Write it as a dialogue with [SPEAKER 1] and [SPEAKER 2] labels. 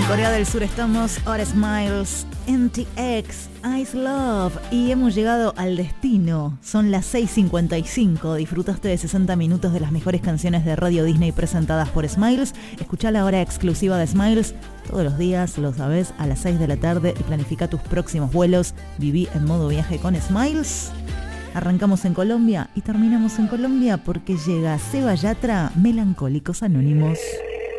[SPEAKER 1] Corea del Sur estamos, Hot Smiles, NTX, Ice Love y hemos llegado al destino. Son las 6:55, disfrutaste de 60 minutos de las mejores canciones de Radio Disney presentadas por Smiles. Escuchá la hora exclusiva de Smiles todos los días, lo sabés, a las 6 de la tarde y planifica tus próximos vuelos. Viví en modo viaje con Smiles. Arrancamos en Colombia y terminamos en Colombia porque llega Seba Yatra, Melancólicos Anónimos.